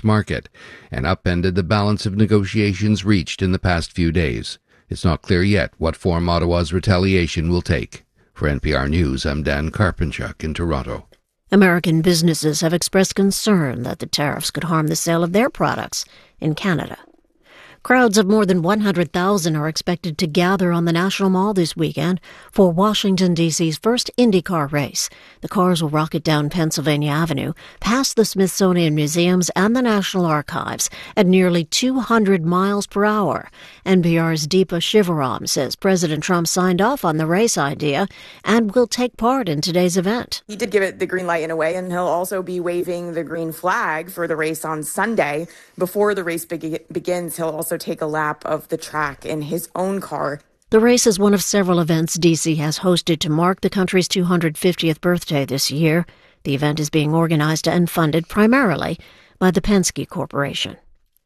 market and upended the balance of negotiations reached in the past few days. It's not clear yet what form Ottawa's retaliation will take. For NPR News, I'm Dan Karpenchuk in Toronto. American businesses have expressed concern that the tariffs could harm the sale of their products in Canada. Crowds of more than 100,000 are expected to gather on the National Mall this weekend for Washington, D.C.'s first IndyCar race. The cars will rocket down Pennsylvania Avenue, past the Smithsonian Museums and the National Archives at nearly 200 miles per hour. NPR's Deepa Shivaram says President Trump signed off on the race idea and will take part in today's event. He did give it the green light in a way, and he'll also be waving the green flag for the race on Sunday. Before the race begins, he'll also take a lap of the track in his own car. The race is one of several events D.C. has hosted to mark the country's 250th birthday this year. The event is being organized and funded primarily by the Penske Corporation.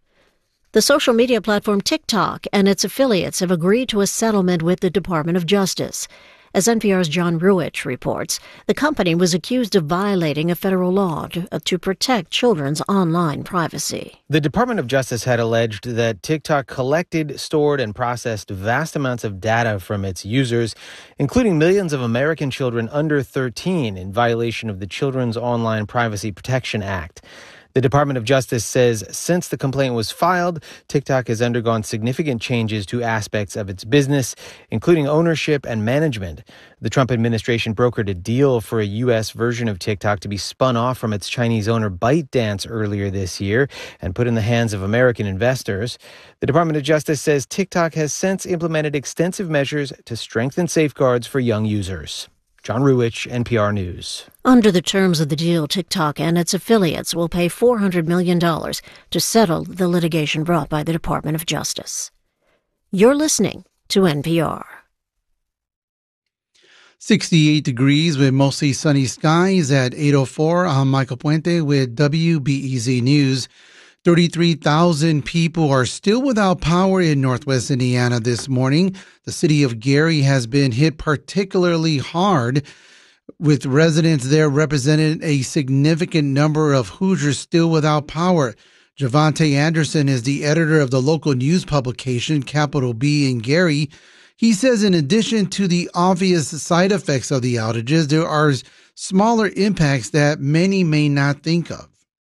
The social media platform TikTok and its affiliates have agreed to a settlement with the Department of Justice. As NPR's John Ruwitch reports, the company was accused of violating a federal law to protect children's online privacy. The Department of Justice had alleged that TikTok collected, stored, and processed vast amounts of data from its users, including millions of American children under 13, in violation of the Children's Online Privacy Protection Act. The Department of Justice says since the complaint was filed, TikTok has undergone significant changes to aspects of its business, including ownership and management. The Trump administration brokered a deal for a U.S. version of TikTok to be spun off from its Chinese owner ByteDance earlier this year and put in the hands of American investors. The Department of Justice says TikTok has since implemented extensive measures to strengthen safeguards for young users. John Ruwitch, NPR News. Under the terms of the deal, TikTok and its affiliates will pay $400 million to settle the litigation brought by the Department of Justice. You're listening to NPR. 68 degrees with mostly sunny skies at 8:04. I'm Michael Puente with WBEZ News. 33,000 people are still without power in Northwest Indiana this morning. The city of Gary has been hit particularly hard, with residents there representing a significant number of Hoosiers still without power. Javante Anderson is the editor of the local news publication, Capital B in Gary. He says in addition to the obvious side effects of the outages, there are smaller impacts that many may not think of.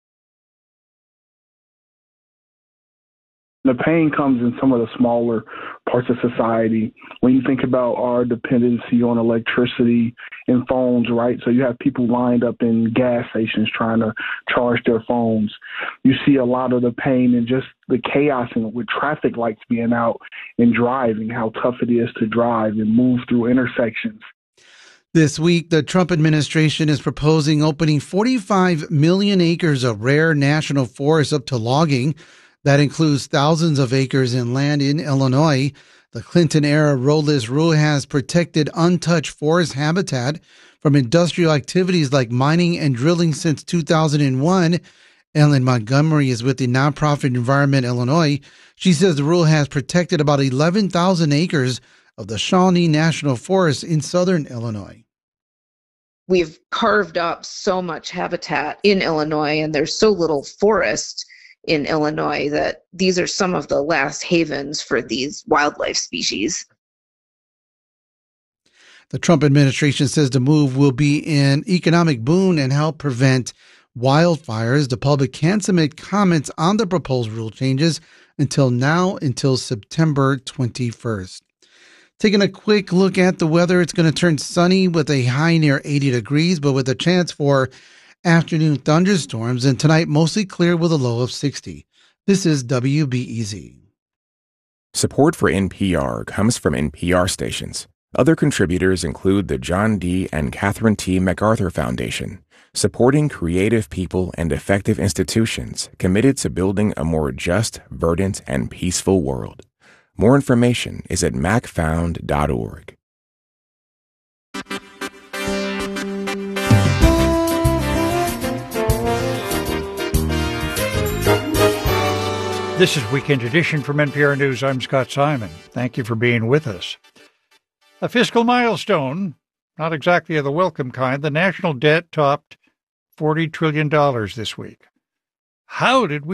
The pain comes in some of the smaller parts of society. When you think about our dependency on electricity and phones, right? So you have people lined up in gas stations trying to charge their phones. You see a lot of the pain and just the chaos and with traffic lights being out and driving, how tough it is to drive and move through intersections. This week, the Trump administration is proposing opening 45 million acres of rare national forests up to logging. That includes thousands of acres in land in Illinois. The Clinton-era roadless rule has protected untouched forest habitat from industrial activities like mining and drilling since 2001. Ellen Montgomery is with the nonprofit Environment Illinois. She says the rule has protected about 11,000 acres of the Shawnee National Forest in southern Illinois. We've carved up so much habitat in Illinois, and there's so little forest in Illinois that these are some of the last havens for these wildlife species. The Trump administration says the move will be an economic boon and help prevent wildfires. The public can submit comments on the proposed rule changes until September 21st. Taking a quick look at the weather, it's going to turn sunny with a high near 80 degrees, but with a chance for afternoon thunderstorms, and tonight mostly clear with a low of 60. This is WBEZ. Support for NPR comes from NPR stations. Other contributors include the John D. and Catherine T. MacArthur Foundation, supporting creative people and effective institutions committed to building a more just, verdant, and peaceful world. More information is at macfound.org. This is Weekend Edition from NPR News. I'm Scott Simon. Thank you for being with us. A fiscal milestone, not exactly of the welcome kind. The national debt topped $40 trillion this week. How did we